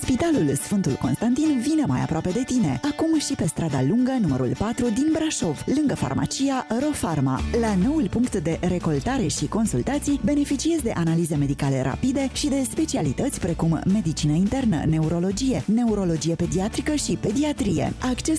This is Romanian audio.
Spitalul Sfântul Constantin vine mai aproape de tine, acum și pe strada lungă numărul 4 din Brașov, lângă farmacia RoPharma. La noul punct de recoltare și consultații beneficiezi de analize medicale rapide și de specialități precum medicină internă, neurologie, neurologie pediatrică și pediatrie. Acces